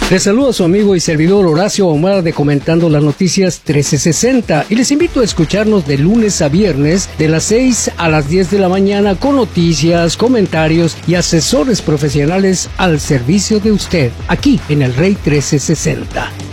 Les saluda a su amigo y servidor Horacio Ahumada de Comentando las Noticias 1360 y les invito a escucharnos de lunes a viernes de las 6 a las 10 de la mañana con noticias, comentarios y asesores profesionales al servicio de usted, aquí en el Rey 1360.